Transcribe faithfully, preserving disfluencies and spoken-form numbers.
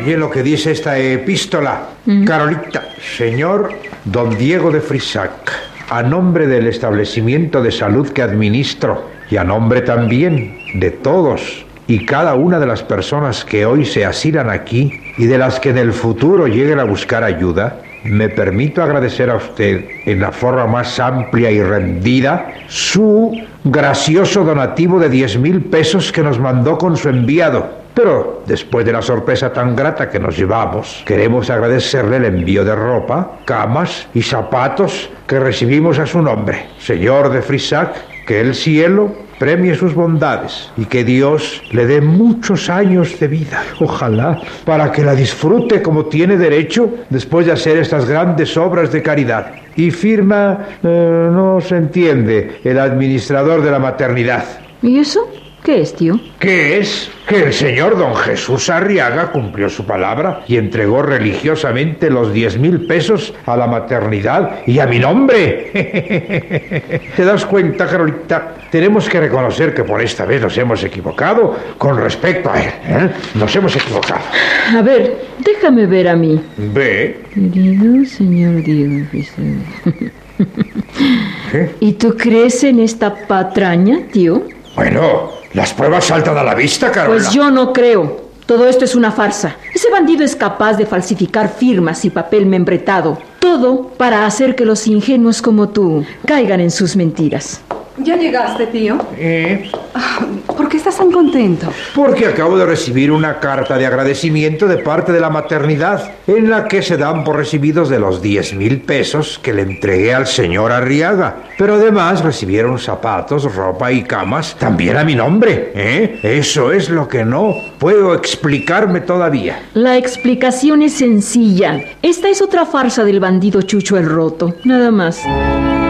Oye lo que dice esta epístola. Mm. Carolita, señor don Diego de Frisac, a nombre del establecimiento de salud que administro y a nombre también de todos y cada una de las personas que hoy se asilan aquí y de las que en el futuro lleguen a buscar ayuda, me permito agradecer a usted en la forma más amplia y rendida su gracioso donativo de diez mil pesos que nos mandó con su enviado. Pero después de la sorpresa tan grata que nos llevamos, queremos agradecerle el envío de ropa, camas y zapatos que recibimos a su nombre. Señor de Frisac, que el cielo premie sus bondades y que Dios le dé muchos años de vida, ojalá, para que la disfrute como tiene derecho después de hacer estas grandes obras de caridad. Y firma, eh, no se entiende, el administrador de la maternidad. ¿Y eso? ¿Qué es, tío? ¿Qué es? Que el señor don Jesús Arriaga cumplió su palabra y entregó religiosamente los diez mil pesos a la maternidad y a mi nombre. ¿Te das cuenta, Carolita? Tenemos que reconocer que por esta vez nos hemos equivocado con respecto a él, ¿eh? Nos hemos equivocado. A ver, déjame ver a mí. Ve. Querido señor Diego. ¿Qué? ¿Y tú crees en esta patraña, tío? Bueno, las pruebas saltan a la vista, Carola. Pues yo no creo. Todo esto es una farsa. Ese bandido es capaz de falsificar firmas y papel membretado. Todo para hacer que los ingenuos como tú caigan en sus mentiras. ¿Ya llegaste, tío? ¿Eh? ¿Por qué estás tan contento? Porque acabo de recibir una carta de agradecimiento de parte de la maternidad en la que se dan por recibidos de los diez mil pesos que le entregué al señor Arriaga. Pero además recibieron zapatos, ropa y camas también a mi nombre, ¿eh? Eso es lo que no puedo explicarme todavía. La explicación es sencilla. Esta es otra farsa del bandido Chucho el Roto, nada más.